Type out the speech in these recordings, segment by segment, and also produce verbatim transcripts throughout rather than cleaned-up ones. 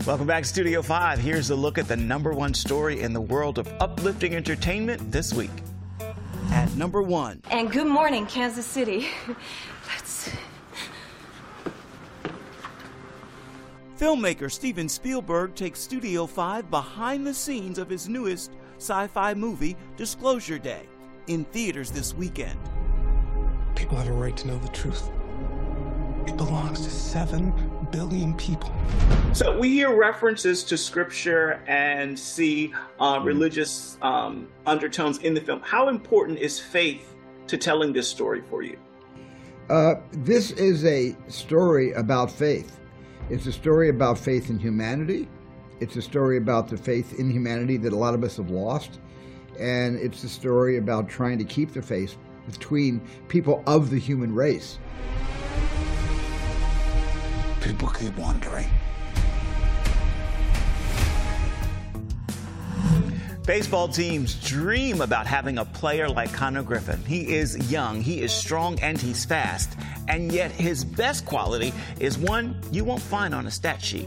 Welcome back to Studio five. Here's a look at the number one story in the world of uplifting entertainment this week. At number one. And good morning, Kansas City. Let's... Filmmaker Steven Spielberg takes Studio five behind the scenes of his newest sci-fi movie, Disclosure Day, in theaters this weekend. People have a right to know the truth. It belongs to seven billion people. So we hear references to scripture and see uh, religious um, undertones in the film. How important is faith to telling this story for you? Uh, this is a story about faith. It's a story about faith in humanity. It's a story about the faith in humanity that a lot of us have lost. And it's a story about trying to keep the faith between people of the human race. People keep wondering. Baseball teams dream about having a player like Connor Griffin. He is young, he is strong, and he's fast. And yet his best quality is one you won't find on a stat sheet.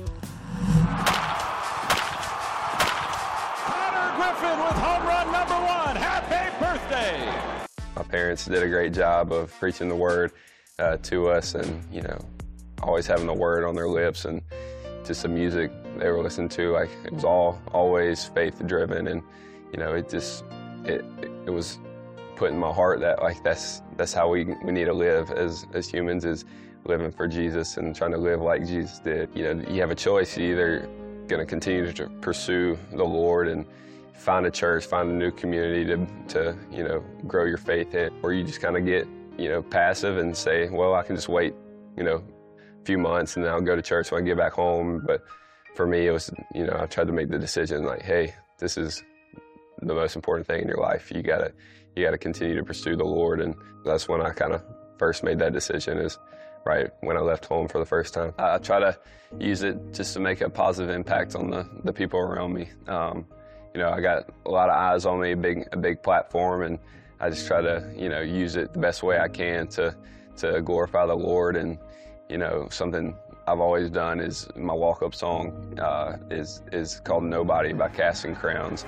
Connor Griffin with home run number one. Happy birthday! My parents did a great job of preaching the word uh, to us, and, you know, always having the word on their lips, and just the music they were listening to, like, it was all always faith driven, and, you know, it just it it was put in my heart that, like, that's that's how we we need to live as as humans, is living for Jesus and trying to live like Jesus did. You know, you have a choice. You're either going to continue to pursue the Lord and find a church, find a new community to to you know grow your faith in, or you just kind of get you know passive and say, well, I can just wait, you know. few months and then I'll go to church when I get back home. But for me, it was, you know, I tried to make the decision like, hey, this is the most important thing in your life. You gotta, you gotta continue to pursue the Lord. And that's when I kind of first made that decision, is right when I left home for the first time. I try to use it just to make a positive impact on the, the people around me. Um, you know, I got a lot of eyes on me, a big, a big platform, and I just try to, you know, use it the best way I can to, to glorify the Lord. And you know, something I've always done is my walk-up song uh, is is called "Nobody" by Casting Crowns.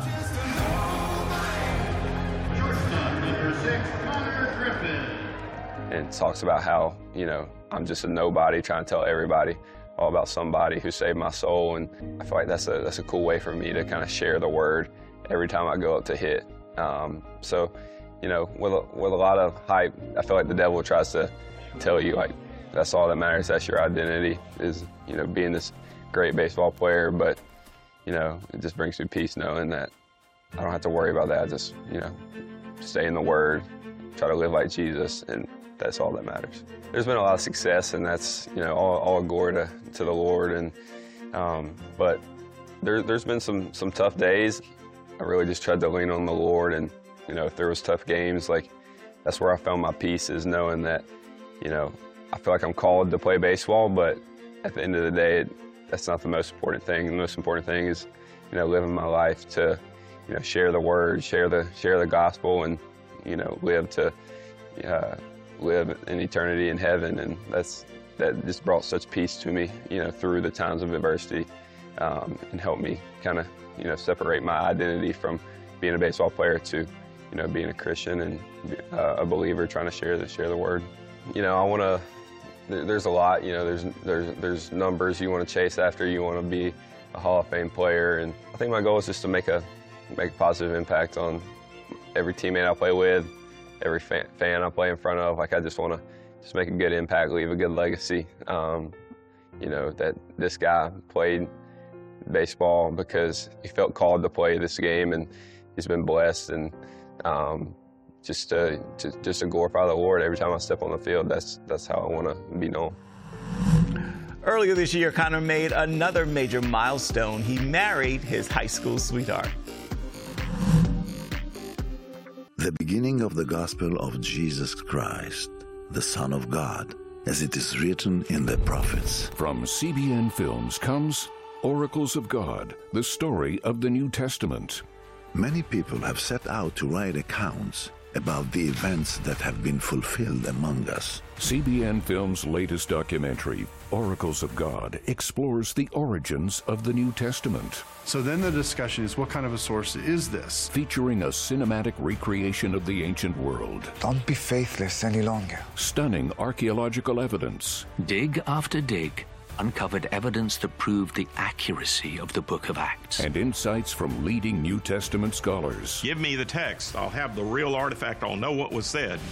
And it talks about how, you know, I'm just a nobody trying to tell everybody all about somebody who saved my soul, and I feel like that's a that's a cool way for me to kind of share the word every time I go up to hit. Um, so, you know, with a, with a lot of hype, I feel like the devil tries to tell you, like, that's all that matters. That's your identity, is, you know, being this great baseball player. But, you know, it just brings me peace knowing that I don't have to worry about that. I just, you know, stay in the Word, try to live like Jesus, and that's all that matters. There's been a lot of success, and that's, you know, all, all glory to, to the Lord. And um, but there, there's been some some tough days. I really just tried to lean on the Lord, and, you know, if there was tough games, like, that's where I found my peace, is knowing that, you know, I feel like I'm called to play baseball, but at the end of the day, it, that's not the most important thing. The most important thing is, you know, living my life to, you know, share the word, share the share the gospel, and, you know, live to uh, live in eternity in heaven. And that's that just brought such peace to me, you know, through the times of adversity, um, and helped me kind of, you know, separate my identity from being a baseball player to, you know, being a Christian and uh, a believer trying to share the share the word. You know, I want to. There's a lot, you know, there's there's there's numbers you want to chase after. You want to be a Hall of Fame player, and I think my goal is just to make a make a positive impact on every teammate I play with, every fan, fan I play in front of. Like, I just want to just make a good impact, leave a good legacy. Um, you know, that this guy played baseball because he felt called to play this game, and he's been blessed, and um, Just to, to just to glorify the Lord every time I step on the field. That's that's how I want to be known. Earlier this year, Connor made another major milestone. He married his high school sweetheart. The beginning of the gospel of Jesus Christ, the Son of God, as it is written in the prophets. From C B N Films comes Oracles of God, the story of the New Testament. Many people have set out to write accounts about the events that have been fulfilled among us. C B N Films' latest documentary, Oracles of God, explores the origins of the New Testament. So then the discussion is, what kind of a source is this? Featuring a cinematic recreation of the ancient world. Don't be faithless any longer. Stunning archaeological evidence. Dig after dig uncovered evidence that proved the accuracy of the Book of Acts. And insights from leading New Testament scholars. Give me the text. I'll have the real artifact. I'll know what was said.